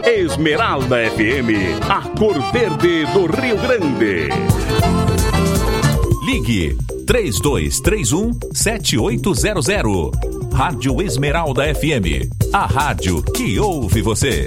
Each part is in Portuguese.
Esmeralda FM, a cor verde do Rio Grande. Ligue 3231-7800. Rádio Esmeralda FM, a rádio que ouve você.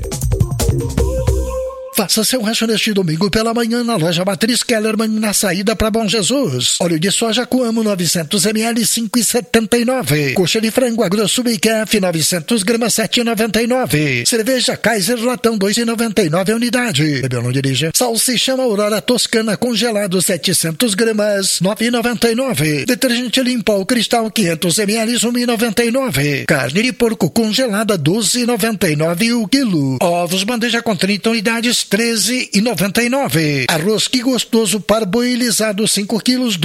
Faça seu rancho neste domingo pela manhã na loja Matriz Kellerman, na saída para Bom Jesus. Óleo de soja Coamo 900 ml 5,79. Coxa de frango Agrosul Bicaf 900 gramas 7,99. Cerveja Kaiser latão 2,99 a unidade. Bebeu, não dirija. Salsichão Aurora Toscana congelado 700 gramas 9,99. Detergente Limpol Cristal 500 ml 1,99. Carne de porco congelada 12,99 o quilo. Ovos bandeja com 30 unidades 13,99. Arroz Que Gostoso parboilizado 5 quilos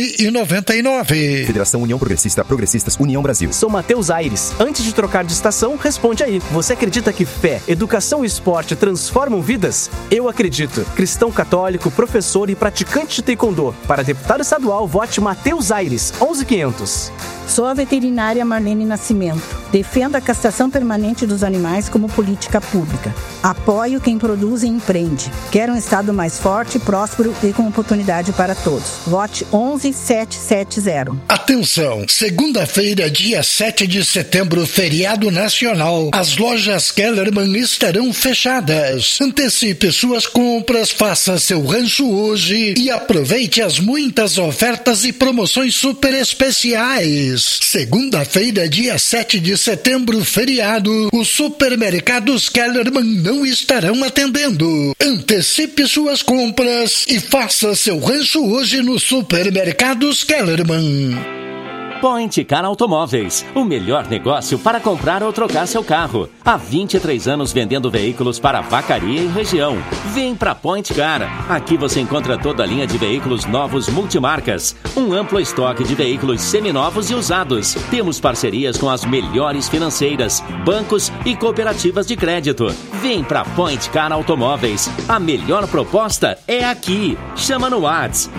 12,99. Federação União Progressista, Progressistas União Brasil. Sou Matheus Aires. Antes de trocar de estação, responde aí. Você acredita que fé, educação e esporte transformam vidas? Eu acredito. Cristão católico, professor e praticante de taekwondo. Para deputado estadual, vote Matheus Aires, 11.500. Sou a veterinária Marlene Nascimento. Defendo a castração permanente dos animais como política pública. Apoio quem produz e empreende. Quero um estado mais forte, próspero e com oportunidade para todos. Vote 11770. Atenção! Segunda-feira, dia 7 de setembro, feriado nacional. As lojas Kellerman estarão fechadas. Antecipe suas compras, faça seu rancho hoje e aproveite as muitas ofertas e promoções super especiais. Segunda-feira, dia 7 de setembro, feriado, os supermercados Kellerman não estarão atendendo. Antecipe suas compras e faça seu rancho hoje nos supermercados Kellerman. Point Car Automóveis, o melhor negócio para comprar ou trocar seu carro. Há 23 anos vendendo veículos para Vacaria e região. Vem para Point Car. Aqui você encontra toda a linha de veículos novos multimarcas. Um amplo estoque de veículos seminovos e usados. Temos parcerias com as melhores financeiras, bancos e cooperativas de crédito. Vem para Point Car Automóveis. A melhor proposta é aqui. Chama no WhatsApp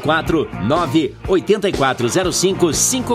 549-8405-5458.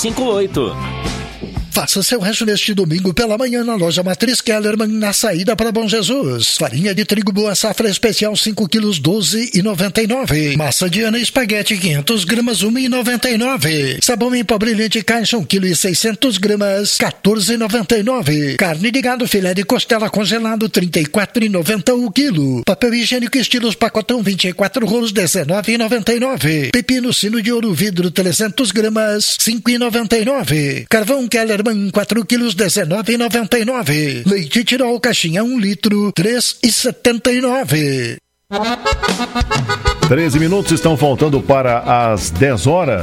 Faça seu rancho neste domingo pela manhã na loja Matriz Kellerman, na saída para Bom Jesus. Farinha de trigo Boa Safra especial 5 quilos 12,99. Massa de Ana espaguete 500 gramas 1,99. Sabão em pó brilhante caixa 1 quilo e 600 gramas 14,99. Carne de gado filé de costela congelado 34,90 o quilo. Papel higiênico estilos pacotão 24 rolos 19,99. Pepino sino de ouro vidro 300 gramas 5,99. Carvão Kellerman 4 quilos 19,99. Leite Tirol caixinha 1 litro 3,79. 13 minutos estão faltando para as 10 horas.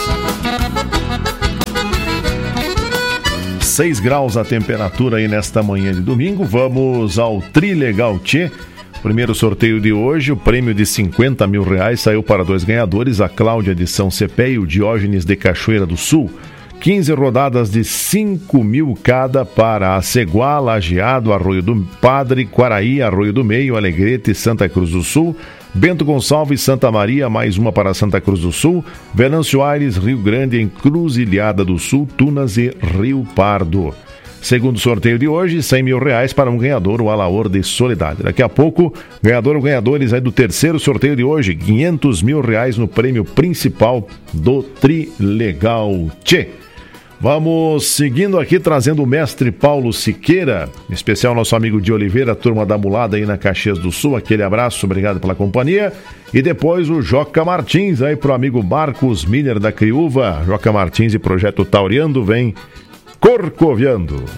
6 graus a temperatura aí nesta manhã de domingo. Vamos ao Trilegal Tchê. Primeiro sorteio de hoje, o prêmio de R$50 mil saiu para 2 ganhadores, a Cláudia de São Cepé e o Diógenes de Cachoeira do Sul. 15 rodadas de 5 mil cada para Aceguá, Lajeado, Arroio do Padre, Quaraí, Arroio do Meio, Alegrete e Santa Cruz do Sul. Bento Gonçalves, Santa Maria, mais uma para Santa Cruz do Sul. Venâncio Aires, Rio Grande, Encruzilhada do Sul, Tunas e Rio Pardo. Segundo sorteio de hoje, R$100 mil para um ganhador, o Alaor de Soledade. Daqui a pouco, ganhador ou ganhadores aí do terceiro sorteio de hoje, R$500 mil no prêmio principal do Trilegal Tchê. Vamos seguindo aqui, trazendo o mestre Paulo Siqueira, em especial nosso amigo de Oliveira, turma da Mulada aí na Caxias do Sul. Aquele abraço, obrigado pela companhia. E depois o Joca Martins aí pro amigo Marcos Miller da Criúva. Joca Martins e Projeto Tauriando vem corcoviando.